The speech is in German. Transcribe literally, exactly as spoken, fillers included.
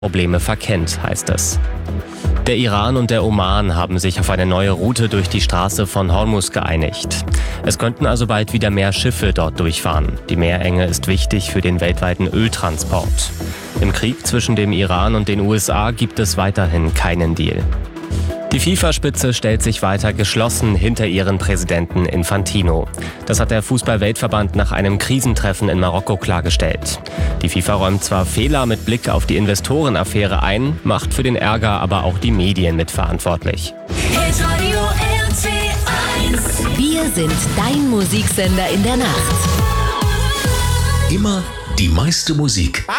Probleme verkennt, heißt es. Der Iran und der Oman haben sich auf eine neue Route durch die Straße von Hormuz geeinigt. Es könnten also bald wieder mehr Schiffe dort durchfahren. Die Meerenge ist wichtig für den weltweiten Öltransport. Im Krieg zwischen dem Iran und den U S A gibt es weiterhin keinen Deal. Die FIFA-Spitze stellt sich weiter geschlossen hinter ihren Präsidenten Infantino. Das hat der Fußball-Weltverband nach einem Krisentreffen in Marokko klargestellt. Die FIFA räumt zwar Fehler mit Blick auf die Investorenaffäre ein, macht für den Ärger aber auch die Medien mitverantwortlich. Wir sind dein Musiksender in der Nacht. Immer die meiste Musik.